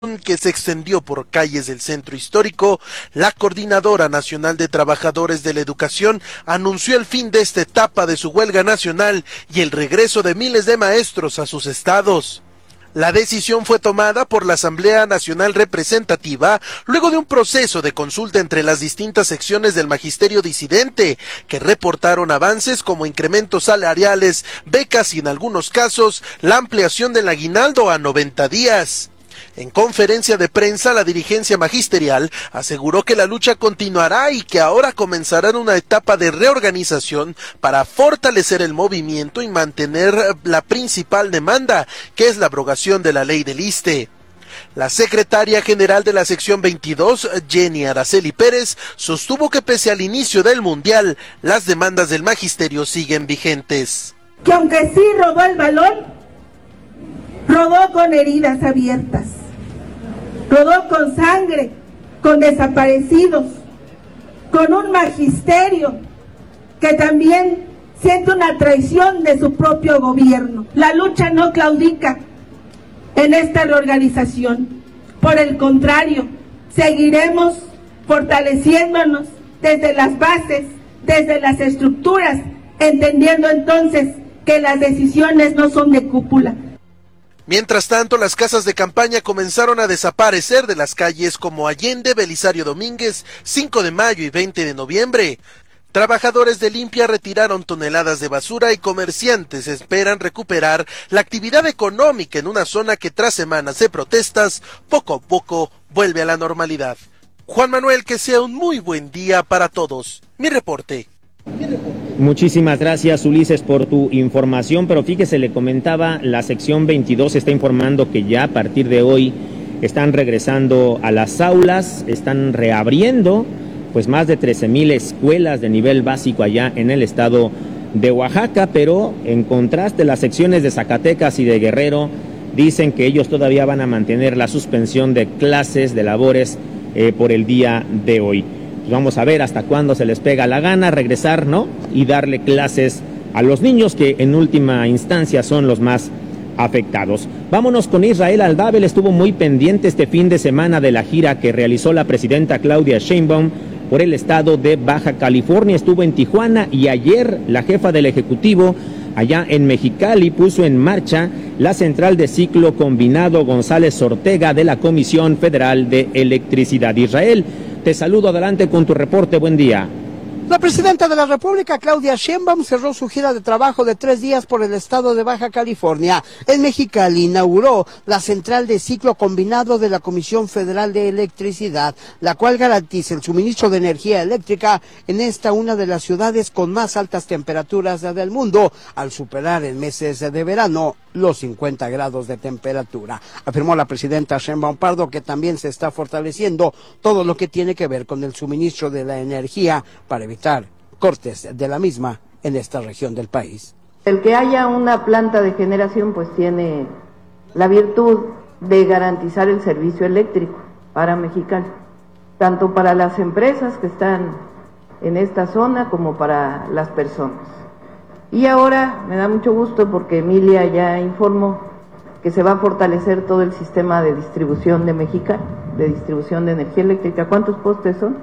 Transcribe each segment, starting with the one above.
que se extendió por calles del centro histórico, la Coordinadora Nacional de Trabajadores de la Educación anunció el fin de esta etapa de su huelga nacional y el regreso de miles de maestros a sus estados. La decisión fue tomada por la Asamblea Nacional Representativa luego de un proceso de consulta entre las distintas secciones del magisterio disidente, que reportaron avances como incrementos salariales, becas y en algunos casos la ampliación del aguinaldo a 90 días. En conferencia de prensa, la dirigencia magisterial aseguró que la lucha continuará y que ahora comenzarán una etapa de reorganización para fortalecer el movimiento y mantener la principal demanda, que es la abrogación de la ley del ISSSTE. La secretaria general de la sección 22, Jenny Araceli Pérez, sostuvo que pese al inicio del Mundial, las demandas del magisterio siguen vigentes. Que aunque sí rodó el balón, rodó con heridas abiertas, rodó con sangre, con desaparecidos, con un magisterio que también siente una traición de su propio gobierno. La lucha no claudica en esta reorganización. Por el contrario, seguiremos fortaleciéndonos desde las bases, desde las estructuras, entendiendo entonces que las decisiones no son de cúpula. Mientras tanto, las casas de campaña comenzaron a desaparecer de las calles como Allende, Belisario Domínguez, 5 de mayo y 20 de noviembre. Trabajadores de limpia retiraron toneladas de basura y comerciantes esperan recuperar la actividad económica en una zona que tras semanas de protestas, poco a poco vuelve a la normalidad. Juan Manuel, que sea un muy buen día para todos. Mi reporte. Muchísimas gracias, Ulises, por tu información, pero fíjese, le comentaba, la sección 22 está informando que ya a partir de hoy están regresando a las aulas, están reabriendo pues más de 13,000 escuelas de nivel básico allá en el estado de Oaxaca, pero en contraste las secciones de Zacatecas y de Guerrero dicen que ellos todavía van a mantener la suspensión de clases, de labores por el día de hoy. Vamos a ver hasta cuándo se les pega la gana regresar, ¿no? Y darle clases a los niños que en última instancia son los más afectados. Vámonos con Israel Aldabel. Estuvo muy pendiente este fin de semana de la gira que realizó la presidenta Claudia Sheinbaum por el estado de Baja California. Estuvo en Tijuana y ayer la jefa del Ejecutivo allá en Mexicali puso en marcha la central de ciclo combinado González Ortega de la Comisión Federal de Electricidad. Israel, te saludo, adelante con tu reporte, buen día. La presidenta de la República, Claudia Sheinbaum, cerró su gira de trabajo de 3 días por el estado de Baja California. En Mexicali inauguró la central de ciclo combinado de la Comisión Federal de Electricidad, la cual garantiza el suministro de energía eléctrica en esta una de las ciudades con más altas temperaturas del mundo, al superar en meses de verano los 50 grados de temperatura. Afirmó la presidenta Sheinbaum Pardo que también se está fortaleciendo todo lo que tiene que ver con el suministro de la energía para evitar cortes de la misma en esta región del país. El que haya una planta de generación pues tiene la virtud de garantizar el servicio eléctrico para Mexicali, tanto para las empresas que están en esta zona como para las personas. Y ahora me da mucho gusto porque Emilia ya informó que se va a fortalecer todo el sistema de distribución de Mexicali, de distribución de energía eléctrica. ¿Cuántos postes son?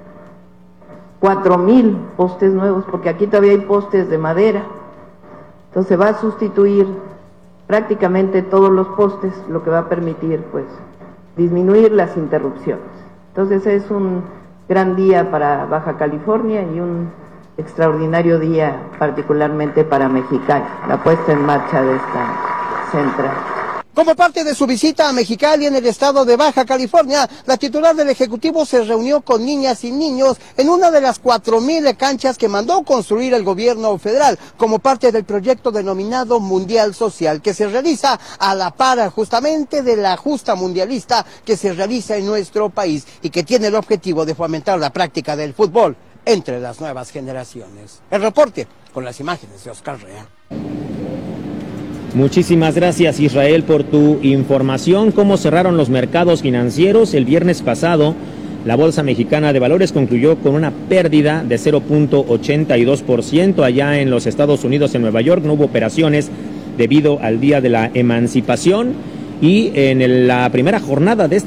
4,000 postes nuevos, porque aquí todavía hay postes de madera. Entonces va a sustituir prácticamente todos los postes, lo que va a permitir pues disminuir las interrupciones. Entonces es un gran día para Baja California y un extraordinario día particularmente para Mexicali, la puesta en marcha de esta central. Como parte de su visita a Mexicali en el estado de Baja California, la titular del Ejecutivo se reunió con niñas y niños en una de las 4,000 canchas que mandó construir el gobierno federal como parte del proyecto denominado Mundial Social, que se realiza a la par justamente de la justa mundialista que se realiza en nuestro país y que tiene el objetivo de fomentar la práctica del fútbol entre las nuevas generaciones. El reporte con las imágenes de Oscar Rea. Muchísimas gracias, Israel, por tu información. ¿Cómo cerraron los mercados financieros? El viernes pasado, la Bolsa Mexicana de Valores concluyó con una pérdida de 0.82% allá en los Estados Unidos, en Nueva York. No hubo operaciones debido al Día de la Emancipación. y en la primera jornada de